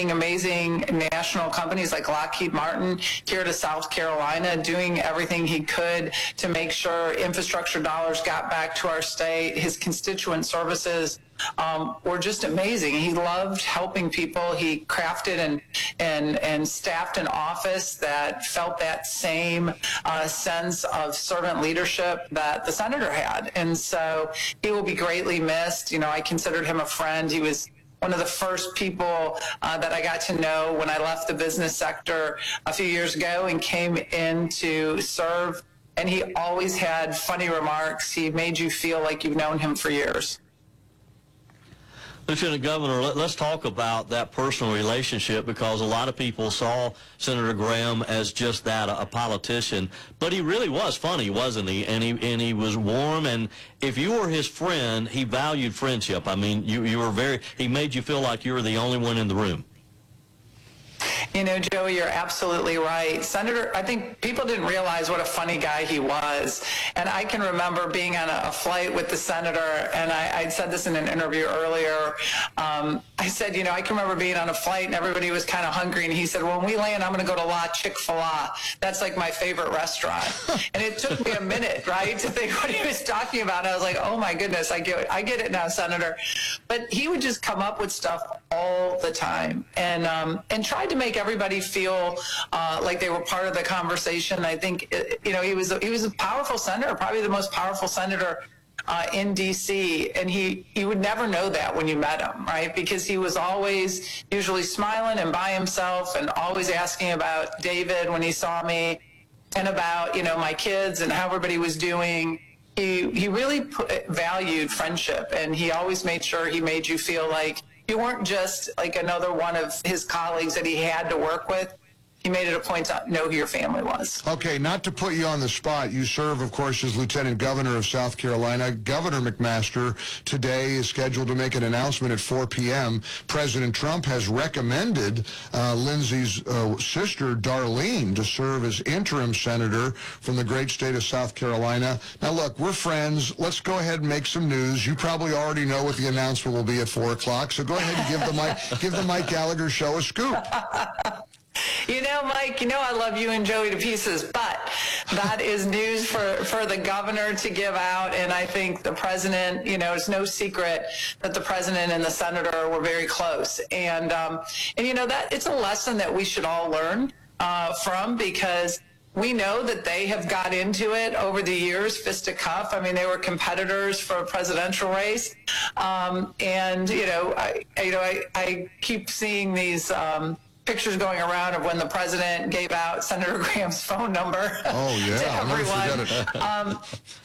bringing amazing national companies like Lockheed Martin here to South Carolina, doing everything he could to make sure infrastructure dollars got back to our state. His constituent services were just amazing. He loved helping people. He crafted and staffed an office that felt that same sense of servant leadership that the senator had. And so he will be greatly missed. You know, I considered him a friend. He was one of the first people that I got to know when I left the business sector a few years ago and came in to serve. And he always had funny remarks. He made you feel like you've known him for years. Lieutenant Governor, let's talk about that personal relationship, because a lot of people saw Senator Graham as just that, a politician. But he really was funny, wasn't he? And he was warm, and if you were his friend, he valued friendship. I mean, you were he made you feel like you were the only one in the room. You know, Joey, you're absolutely right. Senator, I think people didn't realize what a funny guy he was. And I can remember being on a flight with the senator, and I said this in an interview earlier. I said, you know, I can remember being on a flight and everybody was kind of hungry, and he said, when we land, I'm going to go to La Chick-fil-A. That's like my favorite restaurant. And it took me a minute, right, to think what he was talking about. I was like, oh my goodness, I get it now, Senator. But he would just come up with stuff all the time and tried to make everybody feel like they were part of the conversation. I think, you know, he was a powerful senator, probably the most powerful senator in D.C., and he would never know that when you met him, right? Because he was always usually smiling and by himself and always asking about David when he saw me and about, you know, my kids and how everybody was doing. He really valued friendship, and he always made sure he made you feel like you weren't just like another one of his colleagues that he had to work with. He made it a point to know who your family was. Okay, not to put you on the spot, you serve, of course, as Lieutenant Governor of South Carolina. Governor McMaster today is scheduled to make an announcement at 4 p.m. President Trump has recommended Lindsey's sister, Darlene, to serve as interim senator from the great state of South Carolina. Now, look, we're friends. Let's go ahead and make some news. You probably already know what the announcement will be at 4 o'clock, so go ahead and give the Mike Gallagher Show a scoop. You know, Mike, you know I love you and Joey to pieces, but that is news for the governor to give out, and I think the president, you know, it's no secret that the president and the senator were very close. And you know, that it's a lesson that we should all learn from, because we know that they have got into it over the years, fisticuff. I mean, they were competitors for a presidential race. And, you know, I keep seeing these pictures going around of when the president gave out Senator Graham's phone number to everyone.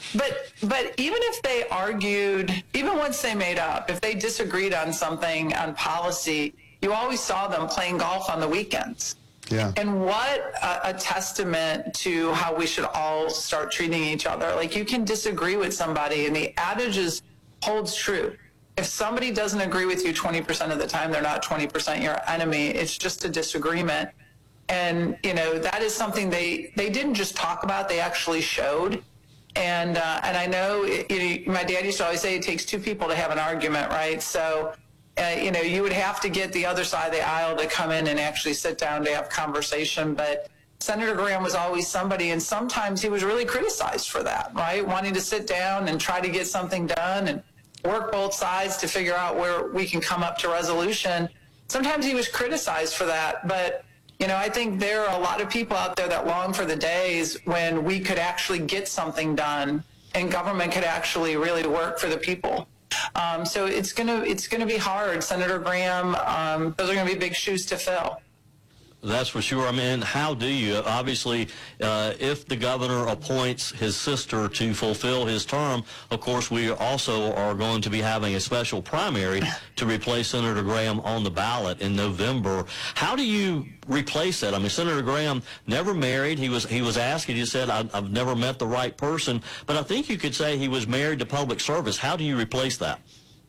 But even if they argued, even once they made up, if they disagreed on something, on policy, you always saw them playing golf on the weekends. Yeah. And what a testament to how we should all start treating each other. Like, you can disagree with somebody, and the adage holds true. If somebody doesn't agree with you 20% of the time, they're not 20% your enemy. It's just a disagreement. And, you know, that is something they didn't just talk about, they actually showed. And I know, my dad used to always say it takes two people to have an argument, right? So, you know, you would have to get the other side of the aisle to come in and actually sit down to have conversation. But Senator Graham was always somebody, and sometimes he was really criticized for that, right? Wanting to sit down and try to get something done and work both sides to figure out where we can come up to resolution. Sometimes he was criticized for that, but, you know, I think there are a lot of people out there that long for the days when we could actually get something done and government could actually really work for the people. So it's gonna be hard, Senator Graham. Those are gonna be big shoes to fill. That's for sure. I mean, how do you? Obviously, if the governor appoints his sister to fulfill his term, of course, we also are going to be having a special primary to replace Senator Graham on the ballot in November. How do you replace that? I mean, Senator Graham never married. He was asked, and he said, I've never met the right person. But I think you could say he was married to public service. How do you replace that?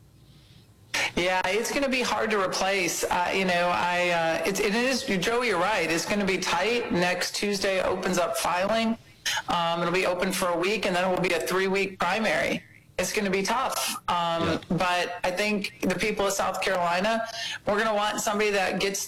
Yeah, it's going to be hard to replace. You know, it is, Joey, you're right. It's going to be tight. Next Tuesday opens up filing. It'll be open for a week, and then it will be a 3-week primary. It's going to be tough. But I think the people of South Carolina, we're going to want somebody that gets